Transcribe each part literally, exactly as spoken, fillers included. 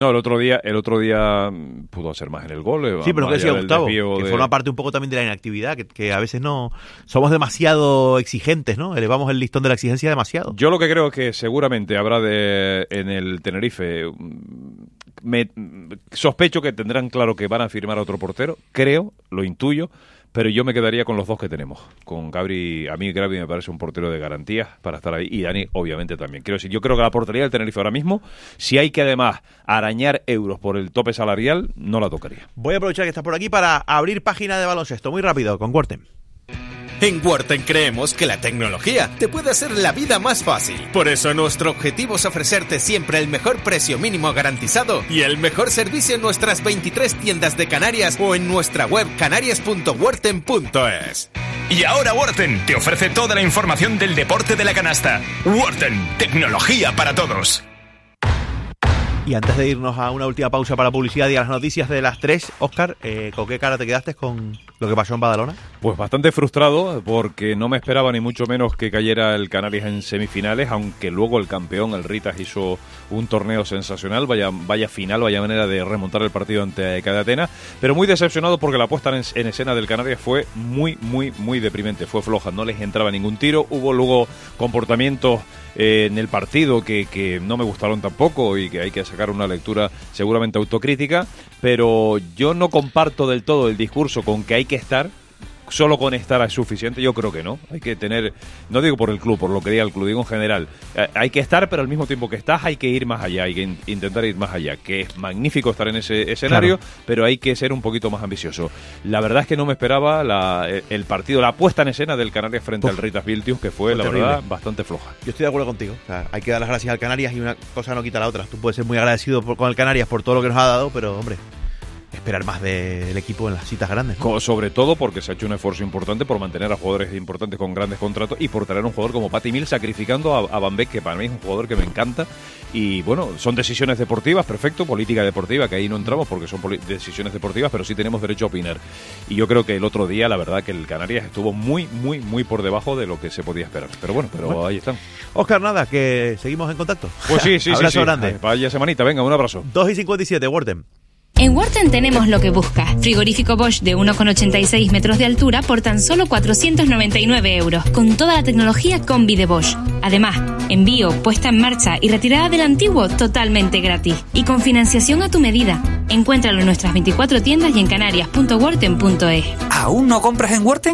No, el otro día el otro día pudo hacer más en el gol. Sí, pero que decía Gustavo, que de... forma parte un poco también de la inactividad, que, que a veces no somos demasiado exigentes, ¿no? Elevamos el listón de la exigencia demasiado. Yo lo que creo es que seguramente habrá de en el Tenerife, me sospecho que tendrán claro que van a firmar a otro portero, creo, lo intuyo. Pero yo me quedaría con los dos que tenemos. Con Gabri, a mí Gabri me parece un portero de garantías para estar ahí. Y Dani, obviamente, también. Quiero decir, yo creo que la portería del Tenerife ahora mismo, si hay que además arañar euros por el tope salarial, no la tocaría. Voy a aprovechar que estás por aquí para abrir página de baloncesto. Muy rápido, con Worten. En Worten creemos que la tecnología te puede hacer la vida más fácil. Por eso nuestro objetivo es ofrecerte siempre el mejor precio mínimo garantizado y el mejor servicio en nuestras veintitrés tiendas de Canarias o en nuestra web canarias punto worten punto es. Y ahora Worten te ofrece toda la información del deporte de la canasta. Worten, tecnología para todos. Y antes de irnos a una última pausa para publicidad y a las noticias de las tres, Óscar, eh, ¿con qué cara te quedaste con lo que pasó en Badalona? Pues bastante frustrado, porque no me esperaba ni mucho menos que cayera el Canarias en semifinales, aunque luego el campeón, el Ritas, hizo un torneo sensacional, vaya, vaya final, vaya manera de remontar el partido ante Cadena Atenas, pero muy decepcionado porque la puesta en, en escena del Canarias fue muy, muy, muy deprimente, fue floja, no les entraba ningún tiro, hubo luego comportamientos eh, en el partido que, que no me gustaron tampoco y que hay que sacar una lectura seguramente autocrítica, pero yo no comparto del todo el discurso con que hay que estar, solo con estar es suficiente, yo creo que no, hay que tener, no digo por el club, por lo que diga el club, digo en general, eh, hay que estar, pero al mismo tiempo que estás hay que ir más allá, hay que in- intentar ir más allá, que es magnífico estar en ese escenario, claro, pero hay que ser un poquito más ambicioso. La verdad es que no me esperaba la, el partido, la puesta en escena del Canarias frente Uf, al Ritas Viltius, que fue, fue la terrible. verdad, bastante floja. Yo estoy de acuerdo contigo, o sea, hay que dar las gracias al Canarias y una cosa no quita la otra. Tú puedes ser muy agradecido por, con el Canarias por todo lo que nos ha dado, pero hombre, esperar más del equipo en las citas grandes, ¿no? Sobre todo porque se ha hecho un esfuerzo importante por mantener a jugadores importantes con grandes contratos y por traer a un jugador como Patty Mills, sacrificando a, a Van Beek, que para mí es un jugador que me encanta. Y bueno, son decisiones deportivas, perfecto, política deportiva, que ahí no entramos porque son poli- decisiones deportivas, pero sí tenemos derecho a opinar. Y yo creo que el otro día, la verdad, que el Canarias estuvo muy, muy, muy por debajo de lo que se podía esperar. Pero bueno, pero bueno, ahí están. Óscar, nada, que seguimos en contacto. Pues sí, sí, abrazo sí. grande. Sí. Vaya semanita, venga, un abrazo. dos y cincuenta y siete, Worten. En Worten tenemos lo que buscas. Frigorífico Bosch de uno coma ochenta y seis metros de altura por tan solo cuatrocientos noventa y nueve euros, con toda la tecnología combi de Bosch. Además, envío, puesta en marcha y retirada del antiguo totalmente gratis. Y con financiación a tu medida. Encuéntralo en nuestras veinticuatro tiendas y en canarias punto worten punto es. ¿Aún no compras en Worten?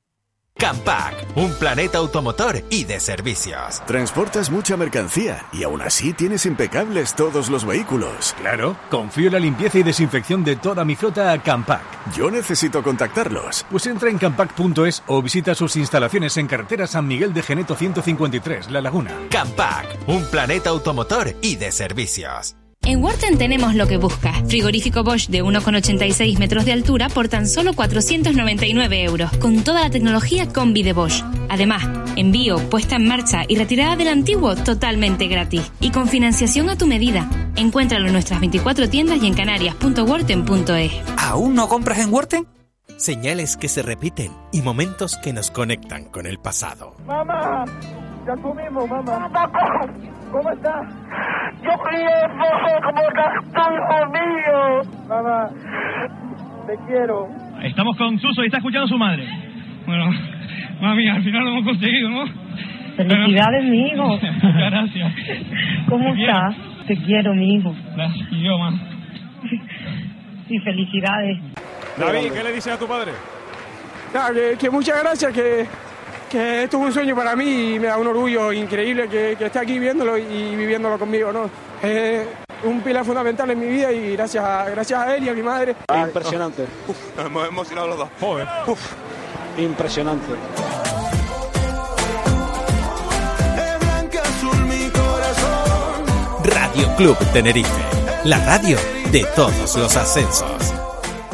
Campac, un planeta automotor y de servicios. Transportas mucha mercancía y aún así tienes impecables todos los vehículos. Claro, confío en la limpieza y desinfección de toda mi flota a Campac. Yo necesito contactarlos. Pues entra en campac punto es o visita sus instalaciones en carretera San Miguel de Geneto ciento cincuenta y tres, La Laguna. Campac, un planeta automotor y de servicios. En Worten tenemos lo que buscas. Frigorífico Bosch de uno coma ochenta y seis metros de altura por tan solo cuatrocientos noventa y nueve euros, con toda la tecnología combi de Bosch. Además, envío, puesta en marcha y retirada del antiguo totalmente gratis. Y con financiación a tu medida. Encuéntralo en nuestras veinticuatro tiendas y en canarias punto worten punto es. ¿Aún no compras en Worten? Señales que se repiten y momentos que nos conectan con el pasado. ¡Mamá! Ya comimos, mamá. ¡Papá! ¿Cómo estás? Yo crié como tu hijo mío. Mamá, te quiero. Estamos con Suso y está escuchando a su madre. Bueno, mami, al final lo hemos conseguido, ¿no? Felicidades, mi hijo. Muchas gracias. ¿Cómo estás? Te quiero, mi hijo. Gracias, y yo, mamá. Y felicidades. David, ¿qué le dices a tu padre? Nada, que, que muchas gracias, que, que esto es un sueño para mí y me da un orgullo increíble que, que esté aquí viéndolo y viviéndolo conmigo, ¿no? Es un pilar fundamental en mi vida y gracias a, gracias a él y a mi madre. Impresionante. Uf, nos hemos emocionado los dos. Joder. Uf, impresionante. Radio Club Tenerife, la radio de todos los ascensos.